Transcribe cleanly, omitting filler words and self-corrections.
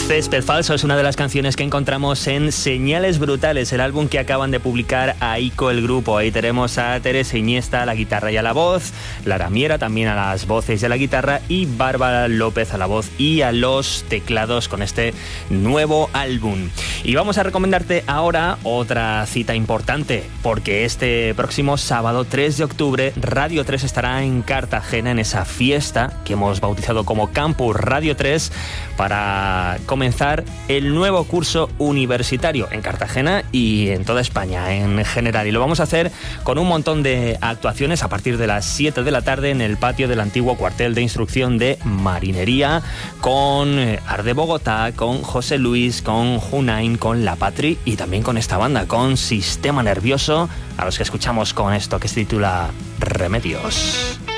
Césped Falso es una de las canciones que encontramos en Señales Brutales, el álbum que acaban de publicar Aiko, el grupo. Ahí tenemos a Teresa Iniesta a la guitarra y a la voz, Lara Miera también a las voces y a la guitarra, y Bárbara López a la voz y a los teclados con este nuevo álbum. Y vamos a recomendarte ahora otra cita importante, porque este próximo sábado 3 de octubre Radio 3 estará en Cartagena en esa fiesta que hemos bautizado como Campus Radio 3 para comenzar el nuevo curso universitario en Cartagena y en toda España en general. Y lo vamos a hacer con un montón de actuaciones a partir de las 7 de la tarde en el patio del antiguo cuartel de instrucción de Marinería, con Arde Bogotá, con José Luis, con Junain, con La Patri y también con esta banda, con Sistema Nervioso, a los que escuchamos con esto que se titula Remedios.